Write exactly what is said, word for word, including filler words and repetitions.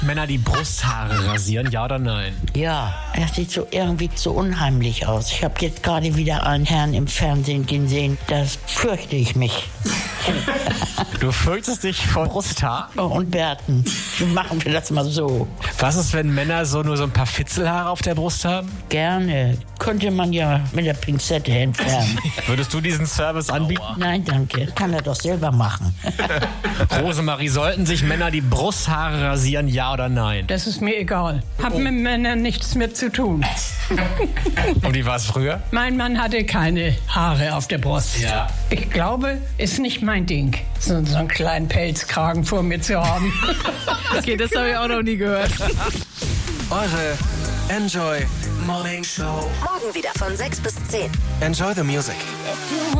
Männer die Brusthaare rasieren, ja oder nein? Ja, das sieht so irgendwie so unheimlich aus. Ich habe jetzt gerade wieder einen Herrn im Fernsehen gesehen, das fürchte ich mich. Du fürchtest dich vor Brusthaar? Oh, und Bärten. Machen wir das mal so. Was ist, wenn Männer so nur so ein paar Fitzelhaare auf der Brust haben? Gerne. Könnte man ja mit der Pinzette entfernen. Würdest du diesen Service anbieten? Nein, danke. Kann er doch selber machen. Rosemarie, sollten sich Männer die Brusthaare rasieren, ja oder nein? Das ist mir egal. Hab mit Männern nichts mehr zu tun. Und wie war es früher? Mein Mann hatte keine Haare auf der Brust. Ja. Ich glaube, ist nicht mein Ding, so, so einen kleinen Pelzkragen vor mir zu haben. Okay, das habe ich auch noch nie gehört. Eure Enjoy Morning Show. Morgen wieder von sechs bis zehn. Enjoy the music.